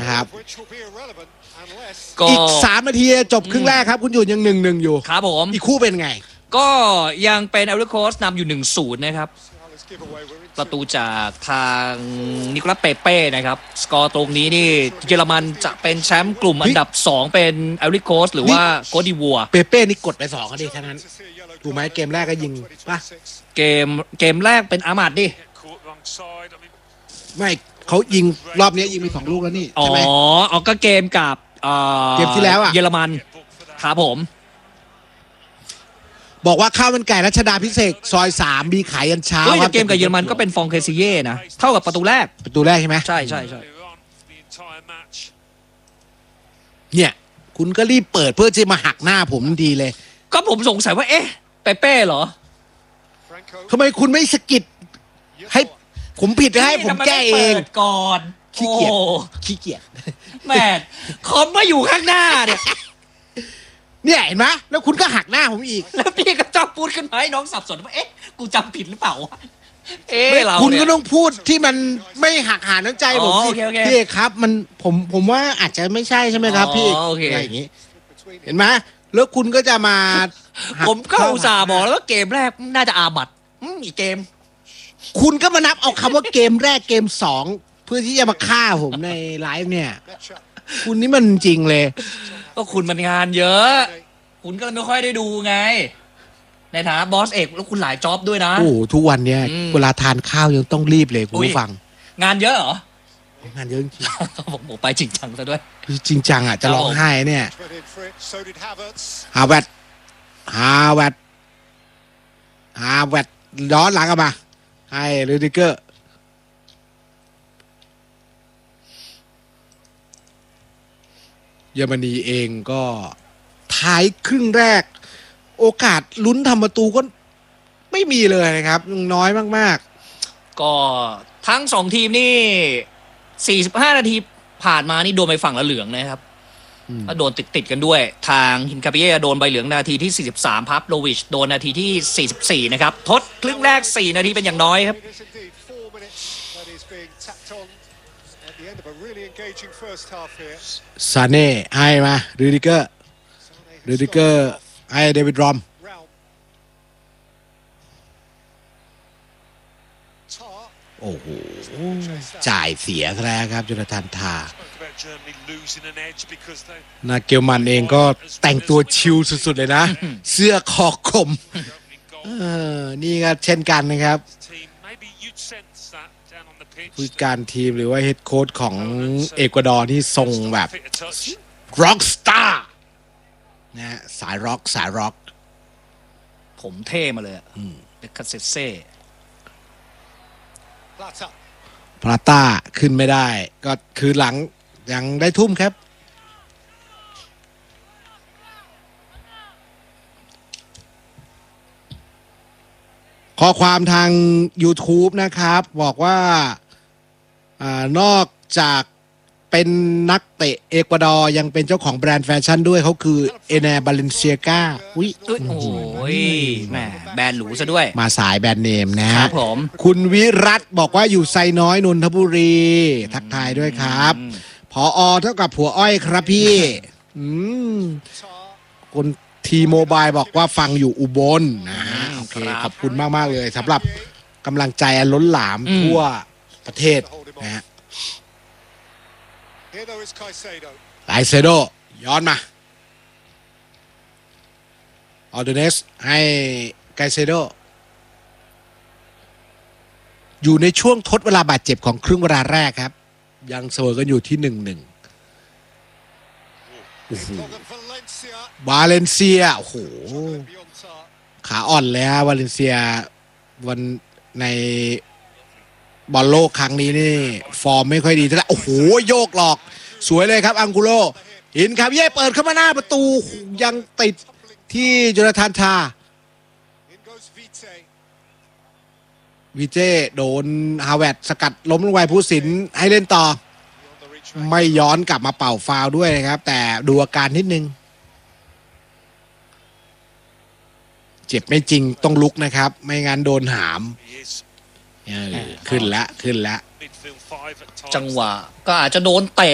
นะครับก็อีก3 นาทีจบครึ่งแรกครับคุณหยุดยัง1-1อยู่ครับผมอีกคู่เป็นไงก็ยังเป็นเอลริโคสนำอยู่1-0นะครับประตูจากทางนิโคลัสเปเป้นะครับสกอร์ตรงนี้นี่เยอรมันจะเป็นแชมป์กลุ่มอันดับ2เป็นเอลริโคสหรือว่าโกดิวัวเปเป้นี่กดไป2ก็ดีทั้งนั้นถูกไหมเกมแรกก็ยิงป่ะเกมแรกเป็นอามาดดิไม่เขายิงรอบนี้ยิงไป2 ลูกแล้วนี่ใช่ไหมอ๋อก็เกมกับเกมที่แล้วอะเยอรมันครับผมบอกว่าข้าวมันไก่รัชดาพิเศษซอย3มีขายยันเช้าครับเกมกับเยอรมันก็เป็นฟองเคซิเย่นะเท่ากับประตูแรกใช่ไหมใช่เนี่ยคุณก็รีบเปิดเพื่อจะมาหักหน้าผมดีเลยก็ผมสงสัยว่าเอ๊ะเปเป้เหรอทำไมคุณไม่สะกิดให้ผมผิดให้ผมแก้เองก่อนขี้เกียจแม่คอมมาอยู่ข้างหน้าเนี่ยเห็นไหมแล้วคุณก็หักหน้าผมอีกแล้วพี่ก็จ้องพูดขึ้นมาให้น้องสับสนว่าเอ๊ะกูจำผิดหรือเปล่าเราคุณก็ต้องพูดที่มันไม่หักหาน้ำใจผมสิพี่เอกครับมันผมว่าอาจจะไม่ใช่ใช่ไหมครับพี่อะไรอย่างนี้เห็นไหมแล้วคุณก็จะมาผมก็อุตส่าห์บอกแล้วว่าเกมแรกน่าจะอาบัตอีกเกมคุณก็มานับเอาคำว่าเกมแรกเกม2เพื่อที่จะมาฆ่าผมในไลฟ์เนี่ยคุณนี่มันจริงเลยก็คุณมันงานเยอะคุณก็ไม่ค่อยได้ดูไงในฐานะบอสเอกแล้วคุณหลายจ็อบด้วยนะโอ้ทุกวันเนี้ยเวลาทานข้าวยังต้องรีบเลยคุณผู้ฟังงานเยอะเหรองานเยอะจริงผมไปจริงจังซะด้วยจริงจังอ่ะจะร้องไห้เนี่ยฮาเวตย้อนหลังกลับมาให้ลูดิเกอร์เยอรมนีเองก็ท้ายครึ่งแรกโอกาสลุ้นทำประตูก็ไม่มีเลยนะครับน้อยมากๆก็ทั้ง2ทีมนี่45 นาทีผ่านมานี่โดนใบฝั่งละเหลืองนะครับก็โดนติดกันด้วยทางฮินคาเปียโดนใบเหลืองนาทีที่43พับโลวิชโดนนาทีที่44นะครับทดครึ่งแรก4 นาทีเป็นอย่างน้อยครับซาเน่ให้มารูดิเกอร์ให้เดวิดรอมโอ้โหจ่ายเสียแล้วครับโจนาธานทานาเกลมันเองก็แต่งตัวชิลสุดๆเลยนะเสื้อคอคมนี่ก็เช่นกันนะครับผู้การทีมหรือว่าเฮดโค้ชของเอกวาดอร์ที่ทรงแบบร็อกสตาร์นะสายร็อกผมเท่มาเลยเดคาเซเซ่พลาต้าขึ้นไม่ได้ก็คือหลังยังได้ทุ่มครับข้อความทาง YouTube นะครับบอกว่านอกจากเป็นนักเตะเอกวาดอร์ยังเป็นเจ้าของแบรนด์แฟชั่นด้วยเขาคือเอเนบาเลนเซียกาโอ้ยแหมแบรนด์หรูซะด้วยมาสายแบรนด์เนมนะครับผมคุณวิรัตบอกว่าอยู่ไซน้อยนนทบุรีทักทายด้วยครับผอ.เท่ากับผัวอ้อยครับพี่คนทีโมบายบอกว่าฟังอยู่อุบลนะฮะโอเคขอบคุณมากๆเลยสำหรับกำลังใจอันล้นหลามทั่วประเทศนะฮะไลเซโดย้อนมาออเดเนสให้ไกเซโดอยู่ในช่วงทดเวลาบาดเจ็บของครึ่งเวลาแรกครับยังเสมอกันอยู่ที่ 1-1วาเลนเซียโอ้โหขาอ่อนเลยฮะวาเลนเซียวันในบอลโลกครั้งนี้นี่ฟอร์มไม่ค่อยดีเท่าไหร่โอ้โหโยกหลอกสวยเลยครับอังกุโลหินครับเย่เปิดเข้ามาหน้าประตูยังติดที่โจนาธานทาวิเจโดนฮาวเวิร์ดสกัดล้มลงไปผู้สินให้เล่นต่อไม่ย้อนกลับมาเป่าฟาวล์ด้วยนะครับแต่ดูอาการนิดนึงเจ็บไม่จริงต้องลุกนะครับไม่งั้นโดนหามขึ้นแล้วจังหวะก็อาจจะโดนเตะ